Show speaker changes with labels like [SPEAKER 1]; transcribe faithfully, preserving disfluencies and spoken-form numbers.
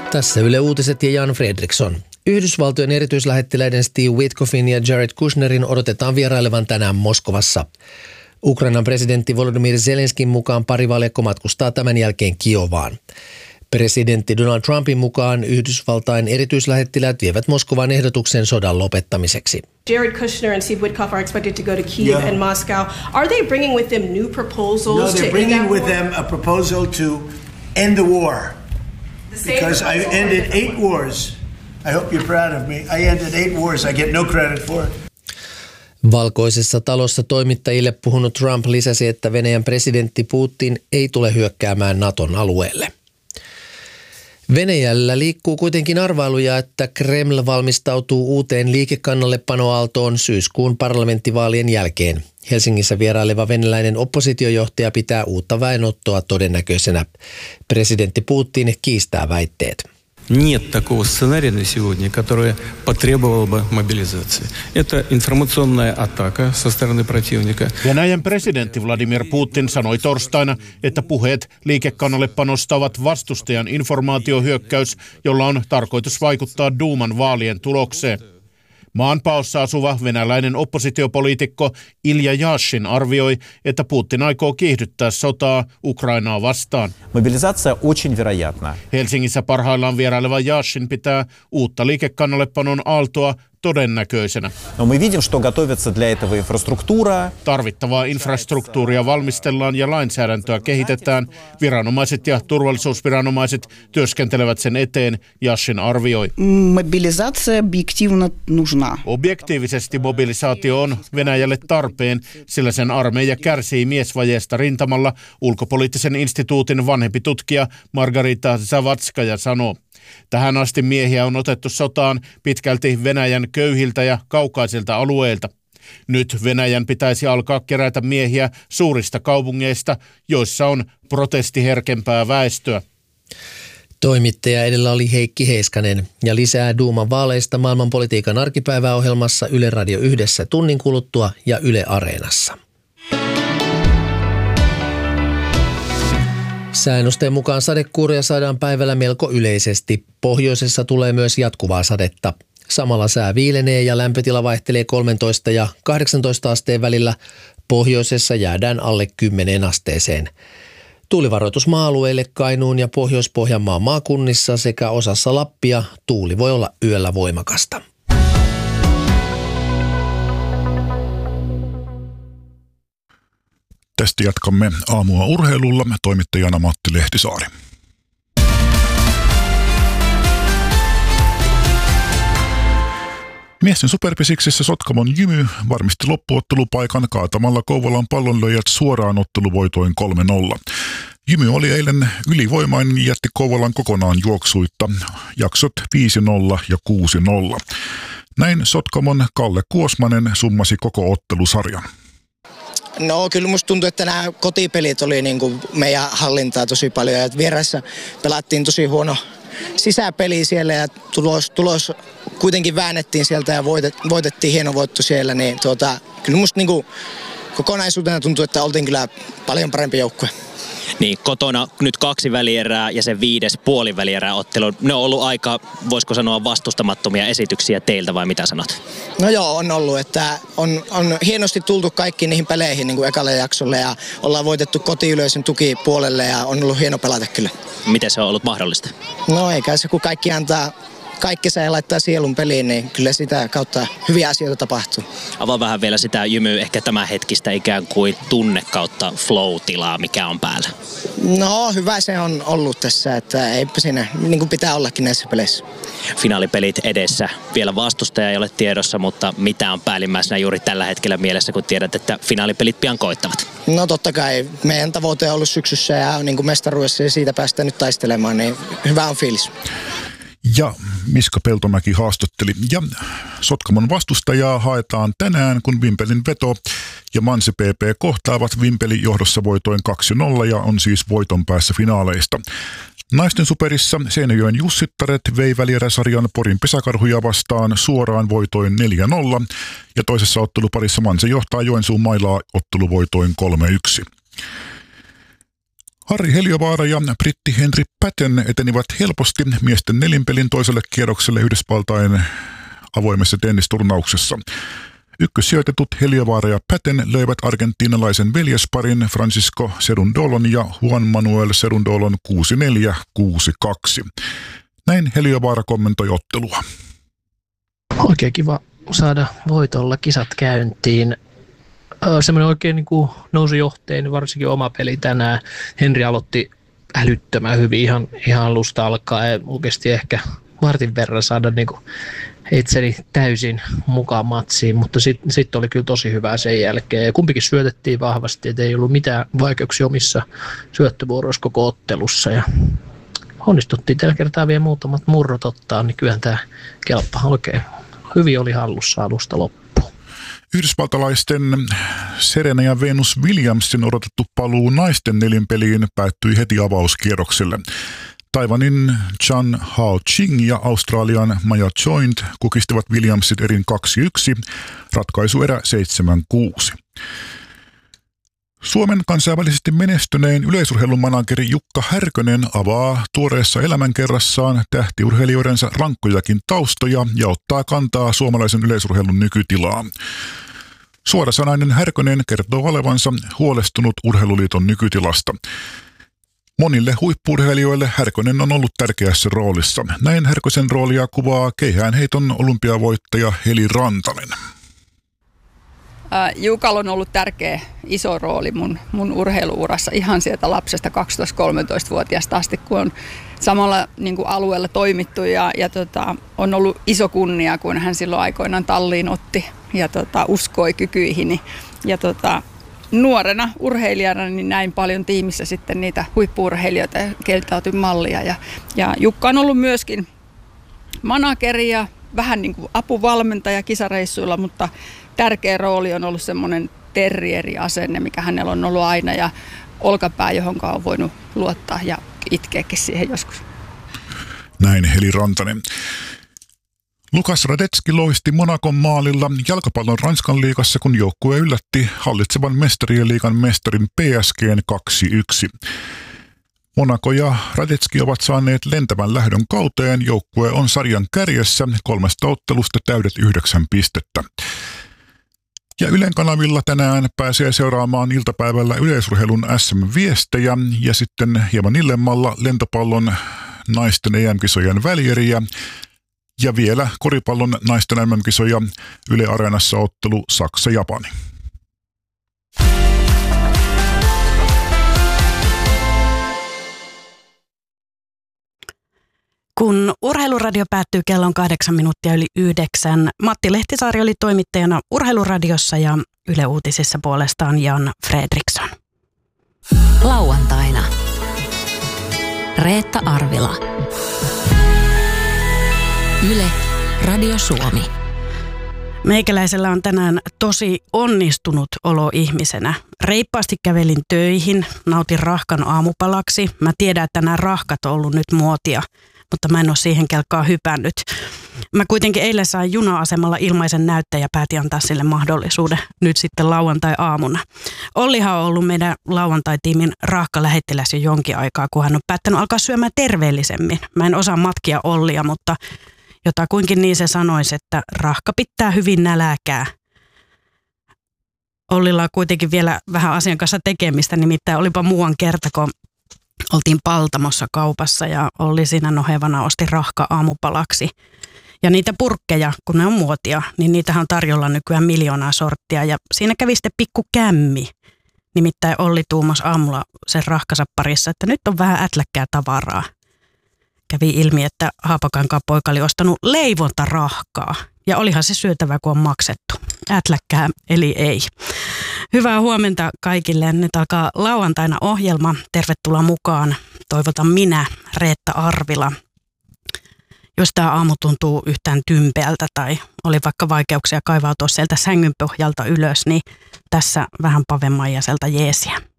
[SPEAKER 1] Tässä Yle Uutiset ja Jan Fredriksson. Yhdysvaltojen erityislähettiläiden Steve Witkoffin ja Jared Kushnerin odotetaan vierailevan tänään Moskovassa. Ukrainan presidentti Volodymyr Zelenskin mukaan parivaljakko matkustaa tämän jälkeen Kiovaan. Presidentti Donald Trumpin mukaan Yhdysvaltain erityislähettiläät vievät Moskovaan ehdotuksen sodan lopettamiseksi.
[SPEAKER 2] Jared Kushner and Steve Witkoff are expected to go to Kyiv yeah. and Moscow. Are they bringing with them new proposals?
[SPEAKER 3] No, they're
[SPEAKER 2] to
[SPEAKER 3] bringing
[SPEAKER 2] end
[SPEAKER 3] with
[SPEAKER 2] war?
[SPEAKER 3] them a proposal to end the war.
[SPEAKER 2] The
[SPEAKER 3] Because I ended eight wars. I hope you're proud of me. I ended eight wars. I get no credit for it.
[SPEAKER 1] Valkoisessa talossa toimittajille puhunut Trump lisäsi, että Venäjän presidentti Putin ei tule hyökkäämään Naton alueelle. Venäjällä liikkuu kuitenkin arvailuja, että Kreml valmistautuu uuteen liikekannallepanoaaltoon syyskuun parlamenttivaalien jälkeen. Helsingissä vieraileva venäläinen oppositiojohtaja pitää uutta väenottoa todennäköisenä. Presidentti Putin kiistää väitteet.
[SPEAKER 4] Нет такого сценария на сегодня, которое потребовало бы мобилизации. Это информационная атака со стороны противника.
[SPEAKER 5] Venäjän presidentti Vladimir Putin sanoi torstaina, että puheet liikekannallepanosta ovat vastustajan informaatiohyökkäys, jolla on tarkoitus vaikuttaa Duuman vaalien tulokseen. Maanpaossa asuva venäläinen oppositiopoliitikko Ilja Yashin arvioi, että Putin aikoo kiihdyttää sotaa Ukrainaa vastaan.
[SPEAKER 6] Mobilisaatio очень вероятна.
[SPEAKER 5] Helsingissä parhaillaan vieraileva Yashin pitää uutta liikekannallepanon aaltoa todennäköisenä.
[SPEAKER 6] No me видим, что готовится для этого инфраструктура.
[SPEAKER 5] Tarvittavaa infrastruktuuria valmistellaan ja lainsäädäntöä kehitetään. Viranomaiset ja turvallisuusviranomaiset työskentelevät sen eteen, Yashin arvioi.
[SPEAKER 7] Mobilisaatio объективно нужна.
[SPEAKER 5] Objektiivisesti mobilisaatio on Venäjälle tarpeen, sillä sen armeija kärsii miesvajeesta rintamalla, ulkopoliittisen instituutin vanhempi tutkija Margarita Zavatskaja sanoo. Tähän asti miehiä on otettu sotaan pitkälti Venäjän köyhiltä ja kaukaisilta alueilta. Nyt Venäjän pitäisi alkaa kerätä miehiä suurista kaupungeista, joissa on protestiherkempää väestöä.
[SPEAKER 1] Toimittaja edellä oli Heikki Heiskanen ja lisää Duuman vaaleista maailmanpolitiikan arkipäiväohjelmassa Yle Radio yhdessä tunnin kuluttua ja Yle Areenassa. Säännösten mukaan sadekuuria saadaan päivällä melko yleisesti. Pohjoisessa tulee myös jatkuvaa sadetta. Samalla sää viilenee ja lämpötila vaihtelee kolmetoista ja kahdeksantoista asteen välillä. Pohjoisessa jäädään alle kymmeneen asteeseen. Tuulivaroitus maa-alueille Kainuun ja Pohjois-Pohjanmaan maakunnissa sekä osassa Lappia. Tuuli voi olla yöllä voimakasta.
[SPEAKER 8] Tästä jatkamme aamua urheilulla, toimittajana Matti Lehtisaari. Miesten superpesiksessä Sotkamon Jymy varmisti loppuottelupaikan kaatamalla Kouvolan Pallonlyöjät suoraan otteluvoitoin kolme nolla. Jymy oli eilen ylivoimainen ja jätti Kouvolan kokonaan juoksuitta, jaksot viisi nolla ja kuusi nolla. Näin Sotkamon Kalle Kuosmanen summasi koko ottelusarjan.
[SPEAKER 9] No kyllä musta tuntuu, että nämä kotipelit oli niin kuin meidän hallintaa tosi paljon ja vieraissa pelattiin tosi huono sisäpeli siellä ja tulos, tulos kuitenkin väännettiin sieltä ja voitet, voitettiin hieno voitto siellä, niin tuota, kyllä musta niin kuin kokonaisuutena tuntuu, että oltiin kyllä paljon parempi joukkue.
[SPEAKER 10] Niin, kotona nyt kaksi välierää ja se viides puolivälierää ottelu. Ne on ollut aika, voisiko sanoa, vastustamattomia esityksiä teiltä vai mitä sanot?
[SPEAKER 9] No joo, on ollut, että on, on hienosti tultu kaikkiin niihin peleihin niin kuin ekalle jaksolle ja ollaan voitettu kotiyleisön tuki puolelle ja on ollut hieno pelata kyllä.
[SPEAKER 10] Miten se on ollut mahdollista?
[SPEAKER 9] No eikä se, kun kaikki antaa kaikki se laittaa sielun peliin, niin kyllä sitä kautta hyviä asioita tapahtuu.
[SPEAKER 10] Avaa vähän vielä sitä Jymyä, ehkä tämän hetkistä ikään kuin tunne kautta flow-tilaa, mikä on päällä.
[SPEAKER 9] No hyvä se on ollut tässä, että eipä siinä niin kuin pitää ollakin näissä peleissä.
[SPEAKER 10] Finaalipelit edessä. Vielä vastustaja ei ole tiedossa, mutta mitä on päällimmäisenä juuri tällä hetkellä mielessä, kun tiedät, että finaalipelit pian koittavat?
[SPEAKER 9] No totta kai. Meidän tavoite on ollut syksyssä ja niin kuin mestaruudessa ja siitä päästään nyt taistelemaan, niin hyvä on fiilis.
[SPEAKER 8] Ja Miska Peltomäki haastatteli. Ja Sotkamon vastustajaa haetaan tänään, kun Vimpelin veto ja Mansi P P kohtaavat. Vimpeli johdossa voitoin kaksi nolla ja on siis voiton päässä finaaleista. Naisten superissa Seinäjoen Jussittaret vei välieräsarjan Porin Pesäkarhuja vastaan suoraan voitoin neljä nolla ja toisessa otteluparissa Manse johtaa Joensuun Mailaa otteluvoitoin kolme yksi. Harri Heliövaara ja britti Henry Patton etenivät helposti miesten nelinpelin toiselle kierrokselle Yhdysvaltain avoimessa tennisturnauksessa. Ykkössijoitetut Heliövaara ja Patton löivät argentiinalaisen veljesparin Francisco Cerundolon ja Juan Manuel Cerundolon kuusi neljä kuusi kaksi. Näin Heliövaara kommentoi ottelua.
[SPEAKER 11] Oikein kiva saada voitolla kisat käyntiin. Semmoinen oikein niin kuin nousi johteen, varsinkin oma peli tänään. Henri aloitti älyttömän hyvin ihan, ihan alusta alkaen. Mun kesti ehkä vartin verran saada niin kuin itseni täysin mukaan matsiin, mutta sitten sit oli kyllä tosi hyvää sen jälkeen. Ja kumpikin syötettiin vahvasti, ettei ollut mitään vaikeuksia omissa syöttövuoroissa koko ottelussa. Ja onnistuttiin tällä kertaa vielä muutamat murrot ottaa, niin kyllähän tämä kelppa oikein hyvin oli hallussa alusta loppuun.
[SPEAKER 8] Yhdysvaltalaisten Serena ja Venus Williamsin odotettu paluu naisten nelinpeliin päättyi heti avauskierrokselle. Taiwanin Chan Hao Ching ja Australian Maya Joint kukistivat Williamsit erin kaksi yksi, ratkaisuerä seitsemän kuusi. Suomen kansainvälisesti menestynein yleisurheilun manageri Jukka Härkönen avaa tuoreessa elämänkerrassaan tähtiurheilijoidensa rankkojakin taustoja ja ottaa kantaa suomalaisen yleisurheilun nykytilaan. Suorasanainen Härkönen kertoo olevansa huolestunut Urheiluliiton nykytilasta. Monille huippu-urheilijoille Härkönen on ollut tärkeässä roolissa. Näin Härkösen roolia kuvaa keihäänheiton olympiavoittaja Heli Rantanen.
[SPEAKER 12] Jukalla on ollut tärkeä iso rooli mun, mun urheiluurassa ihan sieltä lapsesta kaksitoista-kolmetoista-vuotiaasta asti, kun on samalla niin kuin alueella toimittu ja, ja tota, on ollut iso kunnia, kun hän silloin aikoinaan talliin otti ja tota, uskoi kykyihini. Ja tota, nuorena urheilijana niin näin paljon tiimissä sitten niitä huippu-urheilijoita, keiltä otin mallia. Ja, ja Jukka on ollut myöskin manageri ja vähän niin kuin apuvalmentaja kisareissuilla, mutta tärkeä rooli on ollut semmoinen terrieriasenne, mikä hänellä on ollut aina ja olkapää, johon on voinut luottaa ja itkeäkin siihen joskus.
[SPEAKER 8] Näin Heli Rantanen. Lukas Radetski loisti Monacon maalilla jalkapallon Ranskan liigassa, kun joukkue yllätti hallitsevan mestarien liigan mestarin P S G:n kaksi yksi. Monaco ja Radetski ovat saaneet lentävän lähdön kauteen. Joukkue on sarjan kärjessä kolmesta ottelusta täydet yhdeksän pistettä. Ja Ylen kanavilla tänään pääsee seuraamaan iltapäivällä yleisurheilun S M-viestejä ja sitten hieman illemmalla lentopallon naisten E M-kisojen välieriä ja vielä koripallon naisten M M-kisoja Yle Areenassa ottelu Saksa-Japani.
[SPEAKER 13] Kun Urheiluradio päättyy kellon kahdeksan minuuttia yli yhdeksän, Matti Lehtisaari oli toimittajana Urheiluradiossa ja Yle Uutisissa puolestaan Jan Fredriksson.
[SPEAKER 14] Lauantaina Reetta Arvila. Yle Radio Suomi.
[SPEAKER 13] Meikäläisellä on tänään tosi onnistunut olo ihmisenä. Reippaasti kävelin töihin, nautin rahkan aamupalaksi. Mä tiedän, että nämä rahkat on ollut nyt muotia, mutta mä en ole siihen kelkkaan hypännyt. Mä kuitenkin eilen sain juna-asemalla ilmaisen näytteen ja päätin antaa sille mahdollisuuden nyt sitten lauantai-aamuna. Ollihan on ollut meidän lauantai-tiimin rahkalähettiläs jo jonkin aikaa, kun hän on päättänyt alkaa syömään terveellisemmin. Mä en osaa matkia Ollia, mutta jotakuinkin niin se sanoisi, että rahka pitää hyvin nälääkää. Ollilla on kuitenkin vielä vähän asian kanssa tekemistä, nimittäin olipa muuan kerta, kun oltiin Paltamossa kaupassa ja Olli siinä nohevana osti rahka aamupalaksi. Ja niitä purkkeja, kun ne on muotia, niin niitähän on tarjolla nykyään miljoonaa sorttia. Ja siinä kävi sitten pikku kämmi. Nimittäin Olli tuumasi aamulla sen rahkansa parissa, että nyt on vähän ätläkkää tavaraa. Kävi ilmi, että Haapakankaan poika oli ostanut leivontarahkaa. Ja olihan se syötävä, kun on maksettu. Ätläkkää, eli ei. Hyvää huomenta kaikille. Nyt alkaa lauantaina ohjelma. Tervetuloa mukaan. Toivotan minä, Reetta Arvila. Jos tämä aamu tuntuu yhtään tympeältä tai oli vaikka vaikeuksia kaivautua sieltä sängyn pohjalta ylös, niin tässä vähän Pave Maijaselta jeesiä.